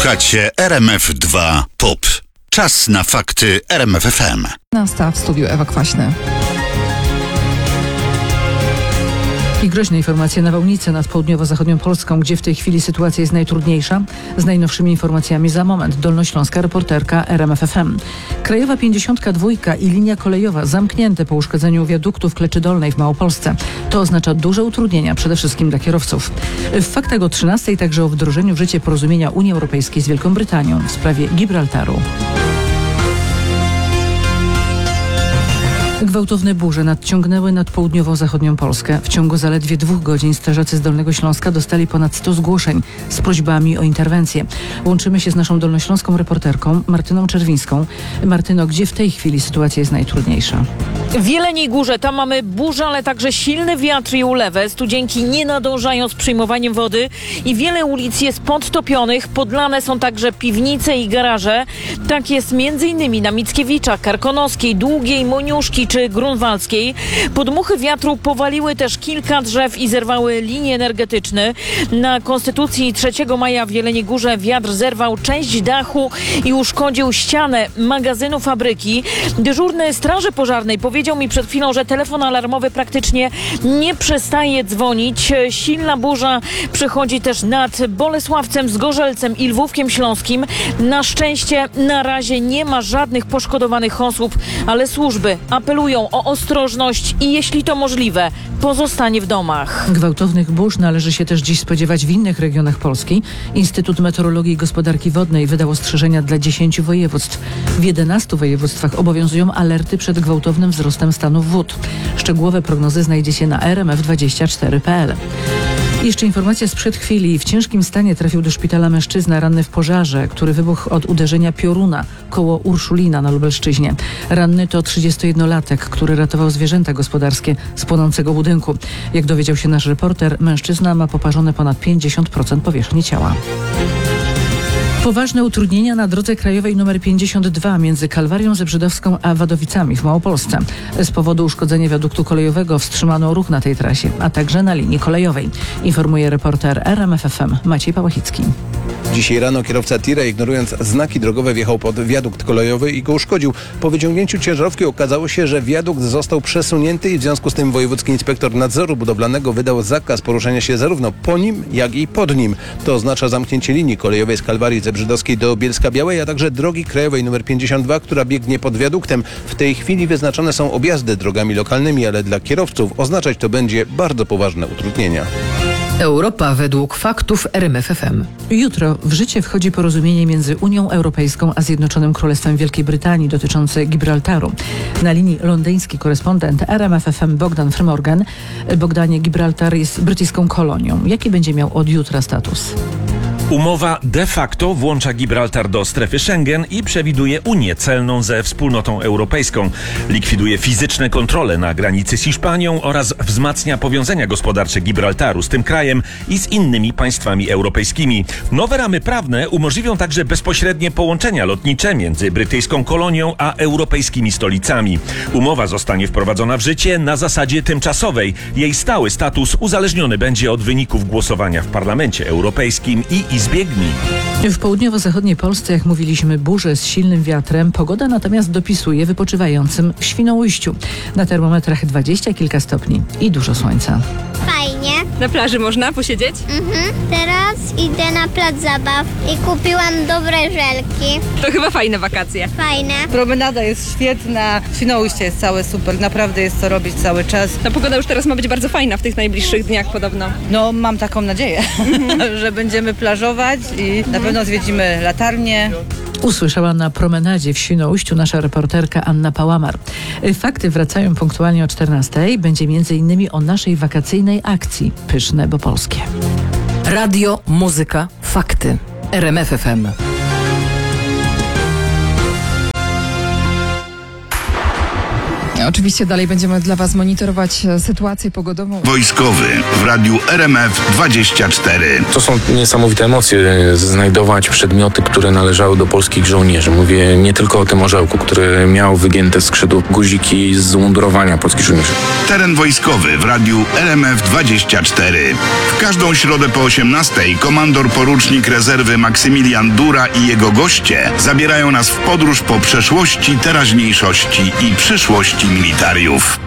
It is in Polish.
Słuchacie RMF2 POP. Czas na fakty RMF FM. Nasta w studiu Ewa Kwaśny. I groźne informacje na Wałnicy nad południowo-zachodnią Polską, gdzie w tej chwili sytuacja jest najtrudniejsza. Z najnowszymi informacjami za moment. Dolnośląska reporterka RMF FM. Krajowa 52 i linia kolejowa zamknięte po uszkodzeniu wiaduktu w Kleczy Dolnej w Małopolsce. To oznacza duże utrudnienia, przede wszystkim dla kierowców. W faktach o 13:00 także o wdrożeniu w życie porozumienia Unii Europejskiej z Wielką Brytanią w sprawie Gibraltaru. Gwałtowne burze nadciągnęły nad południowo-zachodnią Polskę. W ciągu zaledwie 2 godzin strażacy z Dolnego Śląska dostali ponad 100 zgłoszeń z prośbami o interwencję. Łączymy się z naszą dolnośląską reporterką Martyną Czerwińską. Martyno, gdzie w tej chwili sytuacja jest najtrudniejsza? W Jeleniej Górze tam mamy burzę, ale także silny wiatr i ulewę. Studzienki nie nadążają z przyjmowaniem wody i wiele ulic jest podtopionych. Podlane są także piwnice i garaże. Tak jest m.in. na Mickiewicza, Karkonoskiej, Długiej, Moniuszki czy Grunwaldzkiej. Podmuchy wiatru powaliły też kilka drzew i zerwały linie energetyczne. Na Konstytucji 3 maja w Jeleniej Górze wiatr zerwał część dachu i uszkodził ścianę magazynu fabryki. Dyżurny Straży Pożarnej powiedział mi przed chwilą, że telefon alarmowy praktycznie nie przestaje dzwonić. Silna burza przychodzi też nad Bolesławcem, Zgorzelcem i Lwówkiem Śląskim. Na szczęście na razie nie ma żadnych poszkodowanych osób, ale służby apelują o ostrożność i jeśli to możliwe, pozostanie w domach. Gwałtownych burz należy się też dziś spodziewać w innych regionach Polski. Instytut Meteorologii i Gospodarki Wodnej wydał ostrzeżenia dla 10 województw. W 11 województwach obowiązują alerty przed gwałtownym wzrostem stanów wód. Szczegółowe prognozy znajdziecie na rmf24.pl. Jeszcze informacja sprzed chwili. W ciężkim stanie trafił do szpitala mężczyzna ranny w pożarze, który wybuchł od uderzenia pioruna koło Urszulina na Lubelszczyźnie. Ranny to 31-latek, który ratował zwierzęta gospodarskie z płonącego budynku. Jak dowiedział się nasz reporter, mężczyzna ma poparzone ponad 50% powierzchni ciała. Poważne utrudnienia na drodze krajowej nr 52 między Kalwarią Zebrzydowską a Wadowicami w Małopolsce. Z powodu uszkodzenia wiaduktu kolejowego wstrzymano ruch na tej trasie, a także na linii kolejowej. Informuje reporter RMF FM Maciej Pałachicki. Dzisiaj rano kierowca tira, ignorując znaki drogowe, wjechał pod wiadukt kolejowy i go uszkodził. Po wyciągnięciu ciężarówki okazało się, że wiadukt został przesunięty i w związku z tym wojewódzki inspektor nadzoru budowlanego wydał zakaz poruszania się zarówno po nim, jak i pod nim. To oznacza zamknięcie linii kolejowej z Kalwarii Zebrzydowskiej do Bielska-Białej, a także drogi krajowej nr 52, która biegnie pod wiaduktem. W tej chwili wyznaczone są objazdy drogami lokalnymi, ale dla kierowców oznaczać to będzie bardzo poważne utrudnienia. Europa według faktów RMF FM. Jutro w życie wchodzi porozumienie między Unią Europejską a Zjednoczonym Królestwem Wielkiej Brytanii dotyczące Gibraltaru. Na linii londyński korespondent RMF FM Bogdan Frymorgan. Bogdanie, Gibraltar jest brytyjską kolonią. Jaki będzie miał od jutra status? Umowa de facto włącza Gibraltar do strefy Schengen i przewiduje unię celną ze wspólnotą europejską. Likwiduje fizyczne kontrole na granicy z Hiszpanią oraz wzmacnia powiązania gospodarcze Gibraltaru z tym krajem i z innymi państwami europejskimi. Nowe ramy prawne umożliwią także bezpośrednie połączenia lotnicze między brytyjską kolonią a europejskimi stolicami. Umowa zostanie wprowadzona w życie na zasadzie tymczasowej. Jej stały status uzależniony będzie od wyników głosowania w Parlamencie Europejskim i Izbie Gmin. W południowo-zachodniej Polsce, jak mówiliśmy, burze z silnym wiatrem. Pogoda natomiast dopisuje wypoczywającym w Świnoujściu. Na termometrach 20 kilka stopni i dużo słońca. Fajnie. Na plaży można posiedzieć? Teraz idę na plac zabaw i kupiłam dobre żelki. To chyba fajne wakacje. Fajne. Promenada jest świetna, Świnoujście jest całe super, naprawdę jest co robić cały czas. Ta pogoda już teraz ma być bardzo fajna w tych najbliższych dniach podobno. No mam taką nadzieję, że będziemy plażować i na pewno zwiedzimy latarnię. Usłyszała na promenadzie w Świnoujściu nasza reporterka Anna Pałamar. Fakty wracają punktualnie o 14:00. Będzie m.in. o naszej wakacyjnej akcji Pyszne, bo polskie. Radio, muzyka, fakty. RMF FM. Oczywiście dalej będziemy dla Was monitorować sytuację pogodową. Wojskowy w radiu RMF24. To są niesamowite emocje, znajdować przedmioty, które należały do polskich żołnierzy. Mówię nie tylko o tym orzełku, który miał wygięte skrzydło, guziki z umundurowania polskich żołnierzy. Teren wojskowy w radiu RMF24. W każdą środę po 18:00 komandor porucznik rezerwy Maksymilian Dura i jego goście zabierają nas w podróż po przeszłości, teraźniejszości i przyszłości militariów.